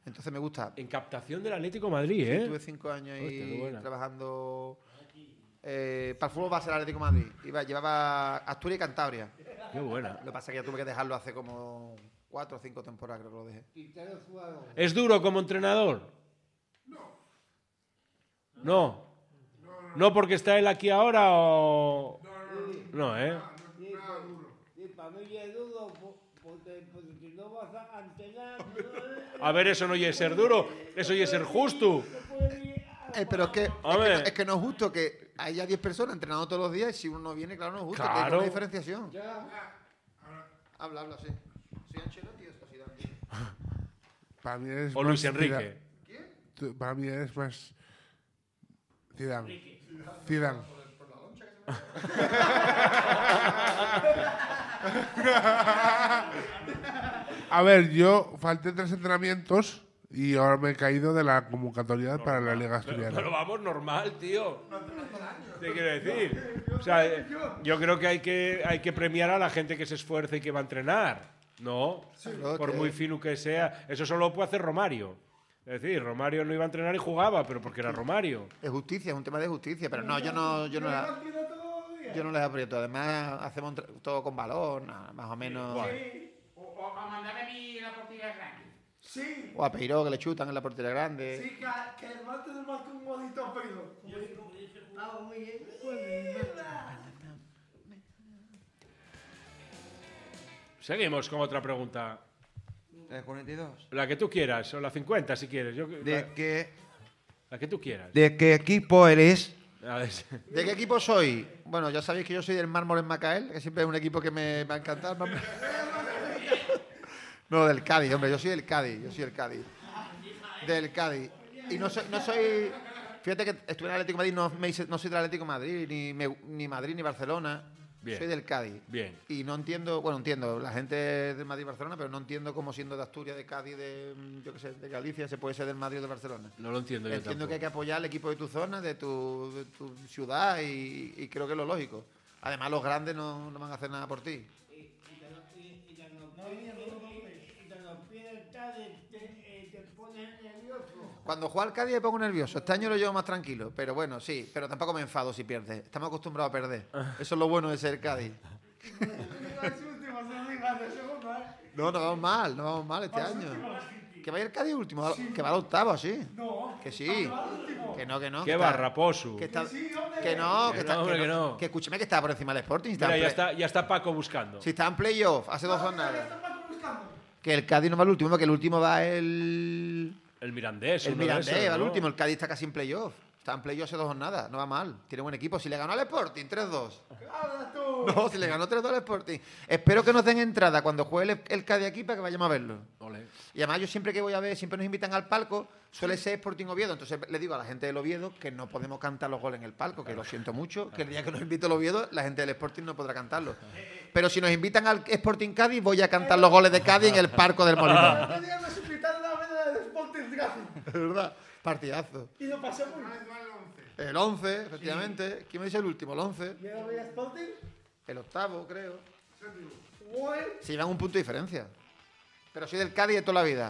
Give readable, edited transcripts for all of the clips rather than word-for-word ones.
Entonces me gusta. En captación del Atlético de Madrid, Sí, ¿eh? tuve 5 años Hostia, qué ahí buena. trabajando para el fútbol base del Atlético de Madrid. Llevaba Asturias y Cantabria. Qué buena. Lo que pasa es que ya tuve que dejarlo hace como 4 o 5 temporadas, creo que lo dejé. ¿Es duro como entrenador? No. ¿No porque está él aquí ahora o...? No, ¿eh? Sí, para mí es duro, porque si no vas a entrenar... A ver, eso no es ser duro, eso es ser justo. Pero Hombre. es que no es justo que haya 10 personas entrenando todos los días y si uno no viene, claro, no es justo. Que hay Claro. una diferenciación. Habla, sí. ¿Soy Ancelotti o Zidane? Para mí eres O Luis más Enrique. Para mí eres más Zidane. Zidane. A ver, yo falté 3 entrenamientos y ahora me he caído de la convocatoria para la Liga Asturiana. Pero vamos, normal, tío. ¿Qué quiero decir? O sea, yo creo que hay que premiar a la gente que se esfuerza y que va a entrenar. No, Claro por que- muy fino que sea. Eso solo lo puede hacer Romario. Es decir, Romario no iba a entrenar y jugaba, pero porque era Romario. Es justicia, es un tema de justicia. Pero no, yo no les aprieto. Además, hacemos todo con balón, más o menos. O para mandarme a mí la portería grande. Sí, O a Peiró, que le chutan en la portería grande. sí, que el martes le marca un bonito pelo. Ah, muy bien. Seguimos con otra pregunta. ¿El 42? La que tú quieras, o la 50 si quieres. ¿De La que tú quieras. qué equipo eres? A ver, ¿De qué equipo soy? Bueno, ya sabéis que yo soy del Mármol en Macael, que siempre es un equipo que me va a encantar. No, del Cádiz, hombre, yo soy del Cádiz, Del Cádiz. Y no soy... Fíjate que estuve en el Atlético de Madrid, no soy del Atlético de Madrid, ni Madrid ni Barcelona. Bien. Soy del Cádiz. Bien. Y no entiendo, bueno, entiendo, la gente del Madrid y Barcelona, pero no entiendo cómo siendo de Asturias, de Cádiz, de, yo qué sé, de Galicia, se puede ser del Madrid o de Barcelona. no lo entiendo yo Entiendo tampoco. que hay que apoyar al equipo de tu zona, de tu ciudad y creo que es lo lógico. Además, los grandes no van a hacer nada por ti. Cuando juega al Cádiz me pongo nervioso. Este año lo llevo más tranquilo, pero bueno, sí. Pero tampoco me enfado si pierde. Estamos acostumbrados a perder. Eso es lo bueno de ser Cádiz. No vamos mal este año. Que va a ir el Cádiz último, que va al octavo, sí. No. Que sí. Que no. Qué que está- barraposo. Que está, Sí, hombre. que no, Que que está, no, hombre, que que no. no. Que escúcheme que está por encima del Sporting. Si está, Mira, en ya está Paco buscando. si está en playoff, hace 2 jornadas. Que el Cádiz no va al último, que el último va el El Mirandés. El uno de Mirandés, esos, va al ¿no? último. El Cádiz está casi en playoff. Está en playoff hace 2 jornadas, no va mal. Tiene buen equipo. Si le ganó al Sporting, 3-2. ¡Habla tú! No, si le ganó 3-2 al Sporting. Espero que nos den entrada cuando juegue el Cádiz aquí para que vayamos a verlo. Ole. Y además yo siempre que voy a ver, siempre nos invitan al palco, suele ser Sporting Oviedo. Entonces le digo a la gente del Oviedo que no podemos cantar los goles en el palco, que lo siento mucho, que el día que nos invite el Oviedo, la gente del Sporting no podrá cantarlo. Pero si nos invitan al Sporting Cádiz, voy a cantar los goles de Cádiz en el Parco del Molinón. Otro día nos invitaron a ver el Sporting Racing Es verdad, partidazo. y lo pasé muy bien. El 11, efectivamente. ¿Quién me dice el último? El 11. ¿Llega a ver el Sporting? El octavo, creo. Bueno. Se llevan un punto de diferencia. Pero soy del Cádiz de toda la vida.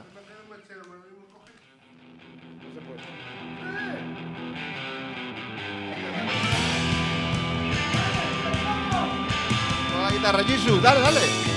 Con la guitarra, Jesús, dale.